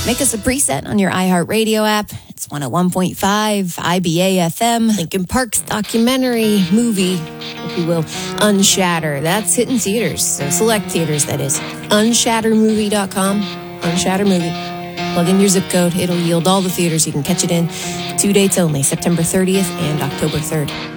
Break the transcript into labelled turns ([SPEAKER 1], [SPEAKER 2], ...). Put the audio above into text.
[SPEAKER 1] Make us a preset on your iHeartRadio app. It's 101.5 IBA FM.
[SPEAKER 2] Lincoln Park's documentary movie, if you will, Unshatter. That's hitting theaters, so select theaters, that is. Unshattermovie.com. Unshatter Movie. Plug in your zip code. It'll yield all the theaters you can catch it in. 2 dates only, September 30th and October 3rd.